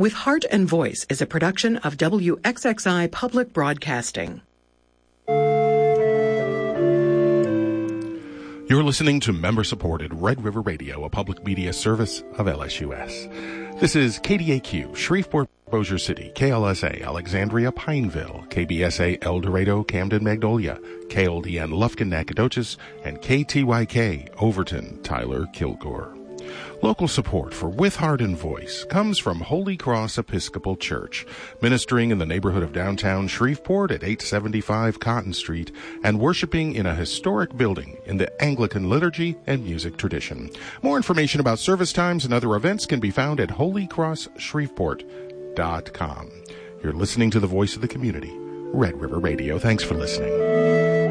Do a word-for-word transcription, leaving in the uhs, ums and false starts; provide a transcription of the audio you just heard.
With Heart and Voice is a production of W X X I Public Broadcasting. You're listening to member-supported Red River Radio, a public media service of L S U S. This is K D A Q, Shreveport, Bossier City, K L S A, Alexandria, Pineville, K B S A, El Dorado, Camden, Magnolia, K L D N, Lufkin, Nacogdoches, and K T Y K, Overton, Tyler, Kilgore. Local support for With Heart and Voice comes from Holy Cross Episcopal Church, ministering in the neighborhood of downtown Shreveport at eight seventy-five Cotton Street and worshiping in a historic building in the Anglican liturgy and music tradition. More information about service times and other events can be found at holy cross shreveport dot com. You're listening to the voice of the community, Red River Radio. Thanks for listening.